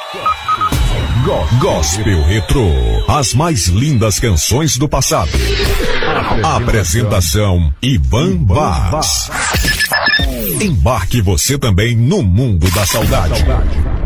Gospel Retro, as mais lindas canções do passado. Apresentação Ivan Vaz. Embarque você também no mundo da saudade.